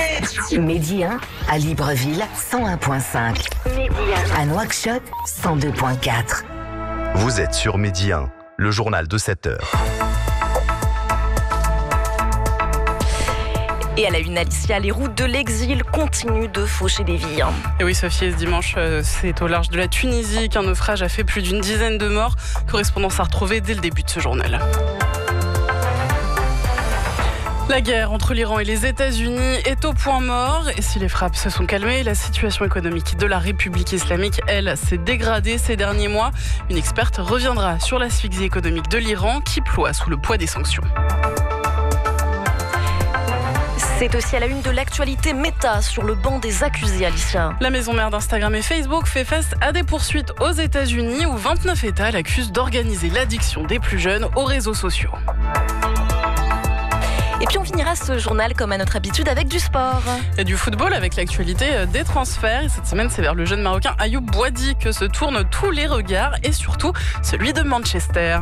Midi 1 à Libreville, 101.5. Midi 1 à Nouakchott, 102.4. Vous êtes sur Midi 1, le journal de 7h. Et à la une, Alicia, les routes de l'exil continuent de faucher des vies. Et oui, Sophie, ce dimanche, c'est au large de la Tunisie qu'un naufrage a fait plus d'une dizaine de morts. Correspondance à retrouver dès le début de ce journal. La guerre entre l'Iran et les États-Unis est au point mort. Et si les frappes se sont calmées, la situation économique de la République islamique, elle, s'est dégradée ces derniers mois. Une experte reviendra sur l'asphyxie économique de l'Iran qui ploie sous le poids des sanctions. C'est aussi à la une de l'actualité Meta sur le banc des accusés, Alicia. La maison mère d'Instagram et Facebook fait face à des poursuites aux États-Unis où 29 États l'accusent d'organiser l'addiction des plus jeunes aux réseaux sociaux. Et puis on finira ce journal comme à notre habitude avec du sport. Et du football avec l'actualité des transferts. Et cette semaine, c'est vers le jeune Marocain Ayoub Boadi que se tournent tous les regards et surtout celui de Manchester.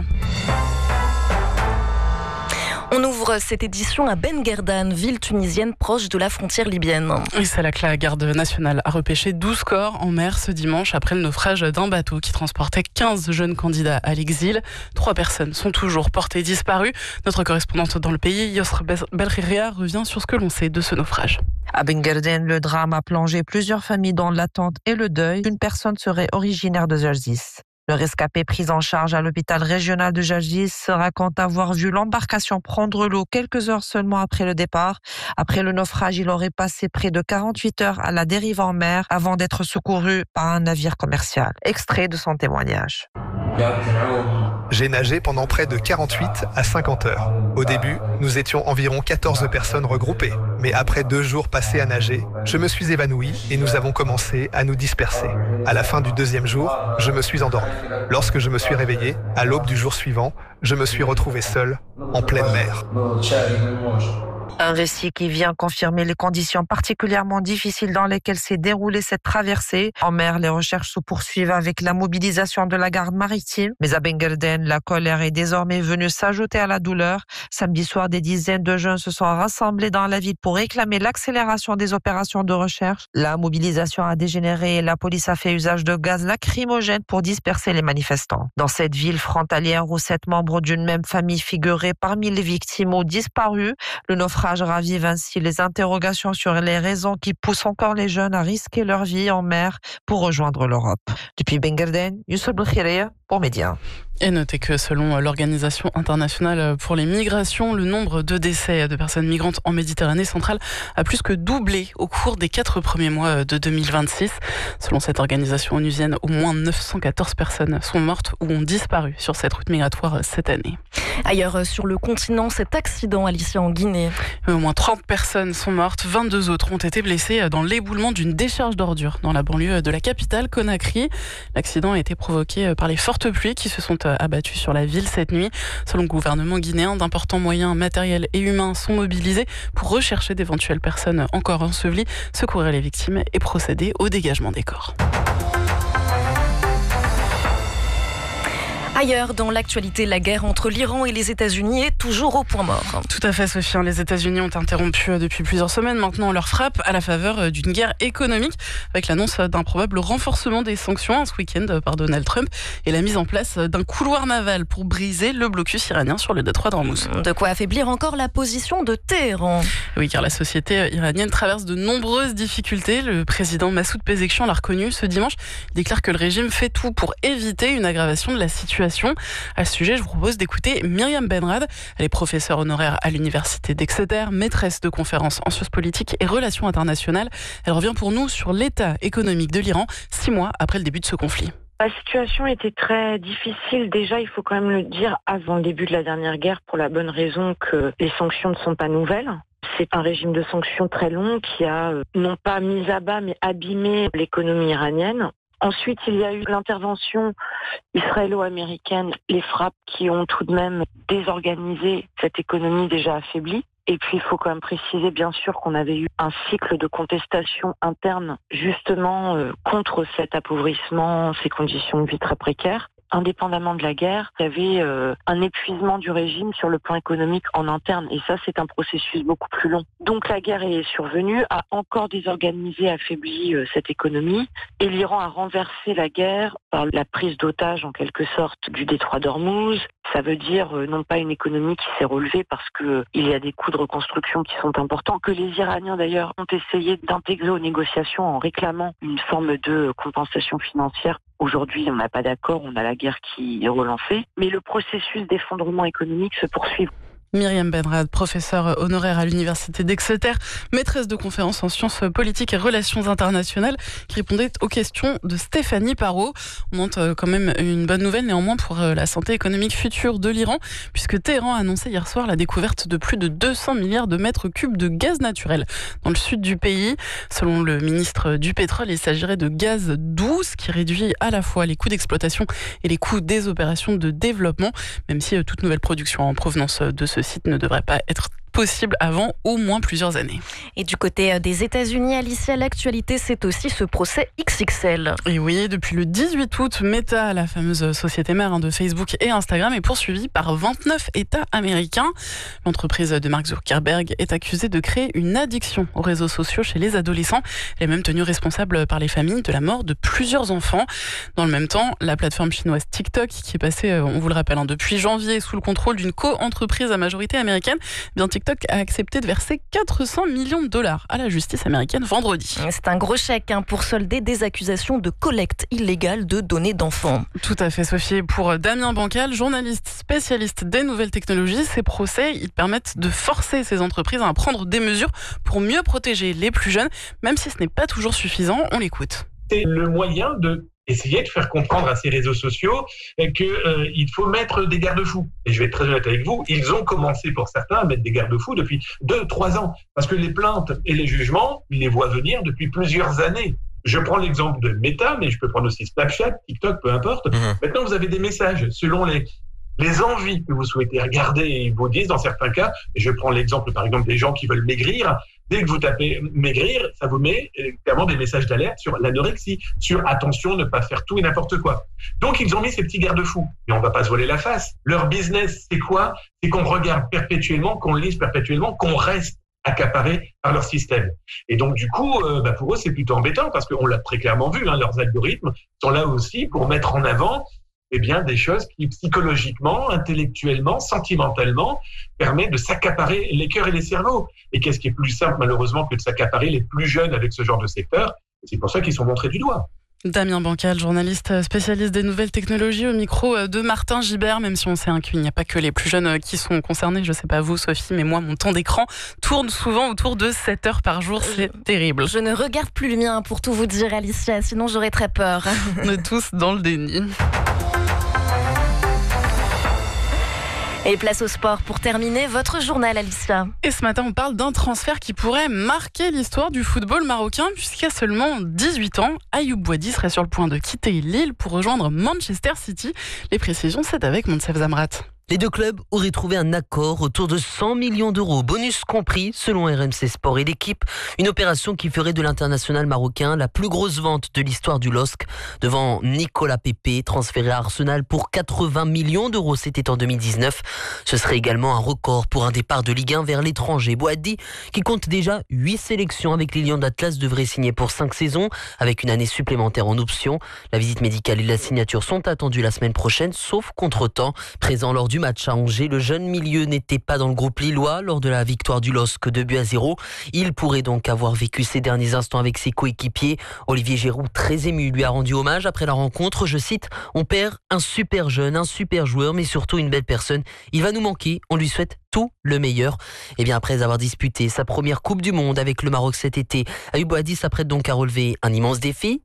On ouvre cette édition à Ben Guerdane, ville tunisienne proche de la frontière libyenne. Et c'est là que la garde nationale a repêché 12 corps en mer ce dimanche après le naufrage d'un bateau qui transportait 15 jeunes candidats à l'exil. 3 personnes sont toujours portées disparues. Notre correspondante dans le pays, Yosr Belkhiria, revient sur ce que l'on sait de ce naufrage. À Ben Guerdane, le drame a plongé plusieurs familles dans l'attente et le deuil. Une personne serait originaire de Jargis. Le rescapé pris en charge à l'hôpital régional de Jargis raconte avoir vu l'embarcation prendre l'eau quelques heures seulement après le départ. Après le naufrage, il aurait passé près de 48 heures à la dérive en mer avant d'être secouru par un navire commercial. Extrait de son témoignage. J'ai nagé pendant près de 48 à 50 heures. Au début, nous étions environ 14 personnes regroupées. Mais après 2 jours passés à nager, je me suis évanoui et nous avons commencé à nous disperser. À la fin du 2e jour, je me suis endormi. Lorsque je me suis réveillé, à l'aube du jour suivant, je me suis retrouvé seul, en pleine mer. Un récit qui vient confirmer les conditions particulièrement difficiles dans lesquelles s'est déroulée cette traversée. En mer, les recherches se poursuivent avec la mobilisation de la garde maritime. Mais à Ben Guerdane, la colère est désormais venue s'ajouter à la douleur. Samedi soir, des dizaines de jeunes se sont rassemblés dans la ville pour réclamer l'accélération des opérations de recherche. La mobilisation a dégénéré et la police a fait usage de gaz lacrymogène pour disperser les manifestants. Dans cette ville frontalière où 7 membres d'une même famille figuraient parmi les victimes ou disparus, le naufrage ravive ainsi les interrogations sur les raisons qui poussent encore les jeunes à risquer leur vie en mer pour rejoindre l'Europe. Depuis Ben Guerdane, Youssef Belkhiria pour Média. Et notez que selon l'Organisation internationale pour les migrations, le nombre de décès de personnes migrantes en Méditerranée centrale a plus que doublé au cours des 4 premiers mois de 2026. Selon cette organisation onusienne, au moins 914 personnes sont mortes ou ont disparu sur cette route migratoire cette année. Ailleurs sur le continent, cet accident, Alicia, en Guinée. Au moins 30 personnes sont mortes, 22 autres ont été blessées dans l'éboulement d'une décharge d'ordures dans la banlieue de la capitale, Conakry. L'accident a été provoqué par les fortes pluies qui se sont abattues sur la ville cette nuit. Selon le gouvernement guinéen, d'importants moyens matériels et humains sont mobilisés pour rechercher d'éventuelles personnes encore ensevelies, secourir les victimes et procéder au dégagement des corps. Ailleurs, dans l'actualité, la guerre entre l'Iran et les États-Unis est toujours au point mort. Tout à fait, Sophie. Les États-Unis ont interrompu depuis plusieurs semaines maintenant leur frappe à la faveur d'une guerre économique avec l'annonce d'un probable renforcement des sanctions ce week-end par Donald Trump et la mise en place d'un couloir naval pour briser le blocus iranien sur le détroit d'Ormuz. De quoi affaiblir encore la position de Téhéran. Oui, car la société iranienne traverse de nombreuses difficultés. Le président Massoud Pezeshkian l'a reconnu ce dimanche. Il déclare que le régime fait tout pour éviter une aggravation de la situation. À ce sujet, je vous propose d'écouter Myriam Benrad. Elle est professeure honoraire à l'université d'Exeter, maîtresse de conférences en sciences politiques et relations internationales. Elle revient pour nous sur l'état économique de l'Iran 6 mois après le début de ce conflit. La situation était très difficile. Déjà, il faut quand même le dire, avant le début de la dernière guerre, pour la bonne raison que les sanctions ne sont pas nouvelles. C'est un régime de sanctions très long qui a non pas mis à bas, mais abîmé l'économie iranienne. Ensuite, il y a eu l'intervention israélo-américaine, les frappes qui ont tout de même désorganisé cette économie déjà affaiblie. Et puis, il faut quand même préciser, bien sûr, qu'on avait eu un cycle de contestation interne, justement, contre cet appauvrissement, ces conditions de vie très précaires. indépendamment de la guerre, il y avait un épuisement du régime sur le plan économique en interne. Et ça, c'est un processus beaucoup plus long. Donc la guerre est survenue, a encore désorganisé, affaibli cette économie. Et l'Iran a renversé la guerre par la prise d'otage, en quelque sorte, du détroit d'Ormuz. Ça veut dire non pas une économie qui s'est relevée parce qu'il y a des coûts de reconstruction qui sont importants, que les Iraniens d'ailleurs ont essayé d'intégrer aux négociations en réclamant une forme de compensation financière. Aujourd'hui, on n'a pas d'accord, on a la guerre qui est relancée, mais le processus d'effondrement économique se poursuit. Myriam Benrad, professeure honoraire à l'université d'Exeter, maîtresse de conférences en sciences politiques et relations internationales, qui répondait aux questions de Stéphanie Parot. On montre quand même une bonne nouvelle néanmoins pour la santé économique future de l'Iran, puisque Téhéran a annoncé hier soir la découverte de plus de 200 milliards de mètres cubes de gaz naturel dans le sud du pays. Selon le ministre du pétrole, il s'agirait de gaz doux, ce qui réduit à la fois les coûts d'exploitation et les coûts des opérations de développement, même si toute nouvelle production en provenance de ce site ne devrait pas être possible avant au moins plusieurs années. Et du côté des États-Unis, Alicia, l'actualité, c'est aussi ce procès XXL. Et oui, depuis le 18 août, Meta, la fameuse société mère de Facebook et Instagram, est poursuivie par 29 États américains. L'entreprise de Mark Zuckerberg est accusée de créer une addiction aux réseaux sociaux chez les adolescents. Elle est même tenue responsable par les familles de la mort de plusieurs enfants. Dans le même temps, la plateforme chinoise TikTok, qui est passée, on vous le rappelle, depuis janvier sous le contrôle d'une co-entreprise à majorité américaine, TikTok a accepté de verser 400 millions de dollars à la justice américaine vendredi. C'est un gros chèque pour solder des accusations de collecte illégale de données d'enfants. Tout à fait, Sophie. Pour Damien Bancal, journaliste spécialiste des nouvelles technologies, ces procès, ils permettent de forcer ces entreprises à prendre des mesures pour mieux protéger les plus jeunes, même si ce n'est pas toujours suffisant. On l'écoute. C'est le moyen de essayer de faire comprendre à ces réseaux sociaux qu'il faut mettre des garde-fous. Et je vais être très honnête avec vous, ils ont commencé pour certains à mettre des garde-fous depuis 2-3 ans. Parce que les plaintes et les jugements, ils les voient venir depuis plusieurs années. Je prends l'exemple de Meta, mais je peux prendre aussi Snapchat, TikTok, peu importe. Maintenant, vous avez des messages selon les envies que vous souhaitez regarder, et ils vous disent dans certains cas, et je prends l'exemple par exemple des gens qui veulent maigrir, dès que vous tapez maigrir, ça vous met clairement des messages d'alerte sur l'anorexie, sur attention, ne pas faire tout et n'importe quoi. Donc ils ont mis ces petits garde-fous, mais on va pas se voiler la face. Leur business, c'est quoi? C'est qu'on regarde perpétuellement, qu'on lise perpétuellement, qu'on reste accaparés par leur système. Et donc du coup, pour eux, c'est plutôt embêtant parce qu'on l'a très clairement vu, leurs algorithmes sont là aussi pour mettre en avant des choses qui psychologiquement, intellectuellement, sentimentalement permettent de s'accaparer les cœurs et les cerveaux. Et qu'est-ce qui est plus simple malheureusement que de s'accaparer les plus jeunes avec ce genre de secteur? C'est pour ça qu'ils sont montrés du doigt. Damien Bancal, journaliste spécialiste des nouvelles technologies, au micro de Martin Gibert, même si on sait qu'il n'y a pas que les plus jeunes qui sont concernés. Je ne sais pas vous, Sophie, mais moi, mon temps d'écran tourne souvent autour de 7 heures par jour. C'est terrible. Je ne regarde plus le mien, pour tout vous dire, Alicia, sinon j'aurais très peur. On est tous dans le déni. Et place au sport pour terminer votre journal, Alicia. Et ce matin, on parle d'un transfert qui pourrait marquer l'histoire du football marocain, puisqu'à seulement 18 ans, Ayoub Boadi serait sur le point de quitter Lille pour rejoindre Manchester City. Les précisions, c'est avec Monsef Zamrat. Les deux clubs auraient trouvé un accord autour de 100 millions d'euros, bonus compris, selon RMC Sport et l'équipe. Une opération qui ferait de l'international marocain la plus grosse vente de l'histoire du LOSC, devant Nicolas Pepe, transféré à Arsenal pour 80 millions d'euros. C'était en 2019. Ce serait également un record pour un départ de Ligue 1 vers l'étranger. Boadi, qui compte déjà 8 sélections avec les Lions d'Atlas, devrait signer pour 5 saisons, avec une année supplémentaire en option. La visite médicale et la signature sont attendues la semaine prochaine, sauf contretemps. Présent lors du match à Angers, le jeune milieu n'était pas dans le groupe lillois lors de la victoire du LOSC 2-0. Il pourrait donc avoir vécu ses derniers instants avec ses coéquipiers. Olivier Giroud, très ému, lui a rendu hommage après la rencontre. Je cite: « On perd un super jeune, un super joueur, mais surtout une belle personne. Il va nous manquer, on lui souhaite tout le meilleur. » Et bien après avoir disputé sa première Coupe du Monde avec le Maroc cet été, Ayoub Boadi s'apprête donc à relever un immense défi,